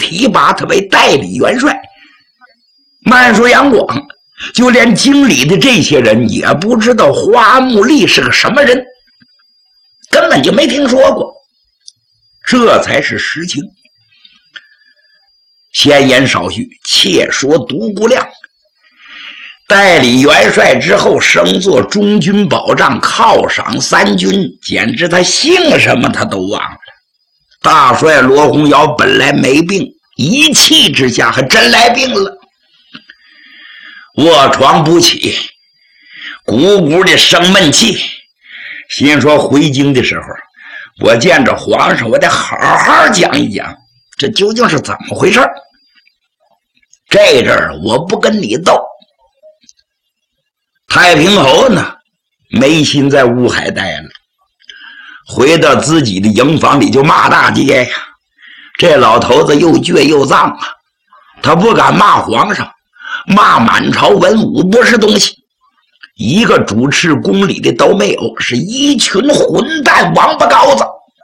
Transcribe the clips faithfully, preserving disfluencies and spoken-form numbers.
提拔他为代理元帅。慢说杨广，就连京里的这些人也不知道花木丽是个什么人，根本就没听说过。这才是实情。闲言少叙，且说独孤亮代理元帅之后，升做中军保障，犒赏三军，简直他姓什么他都忘了。大帅罗洪尧本来没病，一气之下还真来病了，卧床不起，鼓鼓的生闷气，心说回京的时候，我见着皇上，我得好好讲一讲，这究竟是怎么回事。这阵儿我不跟你斗。太平侯呢，没心在乌海待了，回到自己的营房里就骂大街呀。这老头子又倔又脏啊，他不敢骂皇上，骂满朝文武不是东西，一个主持公理的都没有，是一群混蛋王八羔子。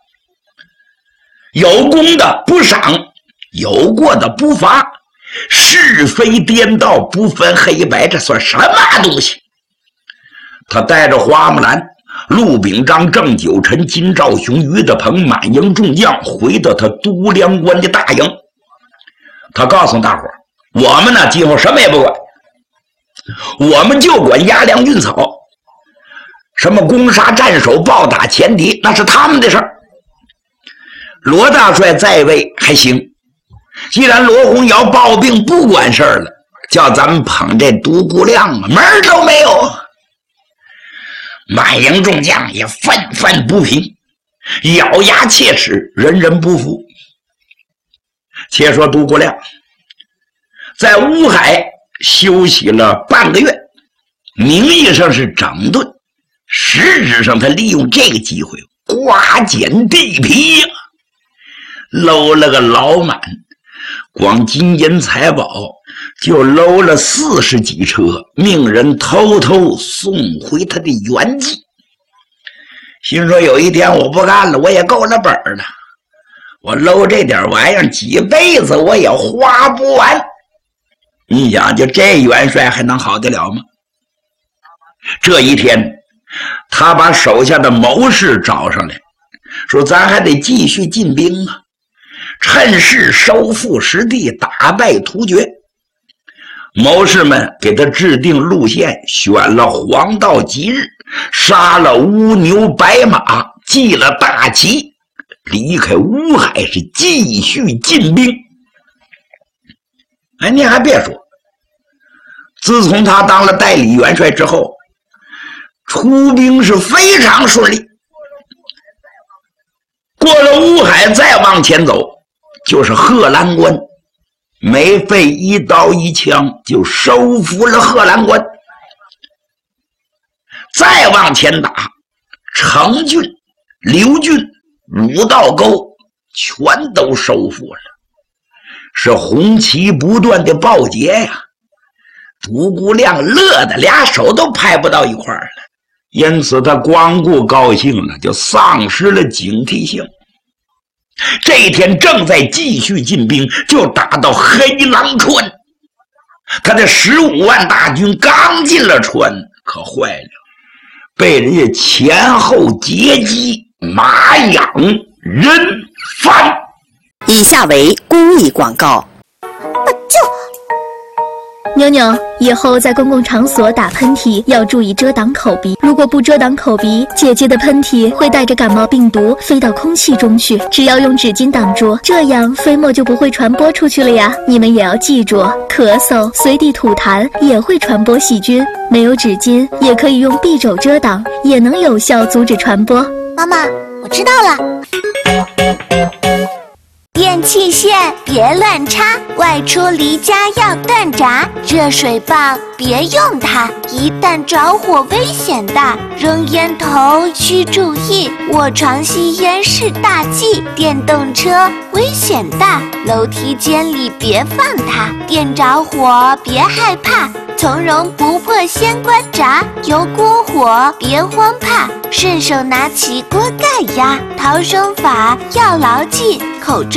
有功的不赏，有过的不罚，是非颠倒，不分黑白，这算什么东西？他带着花木兰、陆秉章、郑九臣、金兆雄、于德鹏满营众将回到他都梁关的大营。他告诉大伙儿，我们呢今后什么也不管，我们就管押粮运草，什么攻杀战守、暴打前敌，那是他们的事儿。罗大帅在位还行，既然罗洪尧抱病不管事儿了，叫咱们捧这独孤亮啊，门儿都没有。满营众将也愤愤不平，咬牙切齿，人人不服。且说独孤亮在乌海休息了半个月，名义上是整顿，实质上他利用这个机会刮减地皮呀、啊，搂了个老满，光金银财宝就搂了四十几车，命人偷偷送回他的原籍。心说有一天我不干了，我也够了本了，我搂这点玩意儿几辈子我也花不完。你想就这元帅还能好得了吗？这一天他把手下的谋士找上来，说咱还得继续进兵啊，趁势收复失地，打败突厥。谋士们给他制定路线，选了黄道吉日，杀了乌牛白马，祭了大旗，离开乌海是继续进兵。哎，你还别说，自从他当了代理元帅之后，出兵是非常顺利。过了乌海再往前走就是贺兰关，没费一刀一枪就收服了贺兰关。再往前打，成郡、刘郡、鲁道沟全都收复了，是红旗不断的报捷呀。独孤亮乐得俩手都拍不到一块儿了，因此他光顾高兴了，就丧失了警惕性。这一天正在继续进兵，就打到黑狼川。他的十五万大军刚进了川，可坏了，被人家前后截击，马养人翻。 以下为公益广告。 妞妞，以后在公共场所打喷嚏要注意遮挡口鼻，如果不遮挡口鼻，姐姐的喷嚏会带着感冒病毒飞到空气中去。只要用纸巾挡住，这样飞沫就不会传播出去了呀。你们也要记住，咳嗽、随地吐痰也会传播细菌。没有纸巾也可以用匕首遮挡，也能有效阻止传播。 妈妈，我知道了。电器线别乱插，外出离家要断闸。热水棒别用它，一旦着火危险大。扔烟头需注意，卧床吸烟是大忌。电动车危险大，楼梯间里别放它。电着火别害怕，从容不迫先关闸。油锅火别慌怕，顺手拿起锅盖压。逃生法要牢记，口罩